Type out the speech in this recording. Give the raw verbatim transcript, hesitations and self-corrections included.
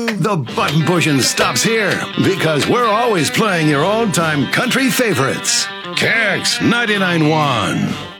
The button pushing stops here because we're always playing your old-time country favorites. K X ninety-nine point one.